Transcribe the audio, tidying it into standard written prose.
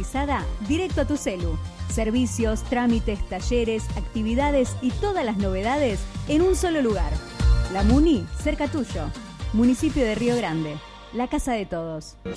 personalizada directo a tu celu. Servicios, trámites, talleres, actividades y todas las novedades en un solo lugar. La Muni, cerca tuyo. Municipio de Río Grande. La casa de todos.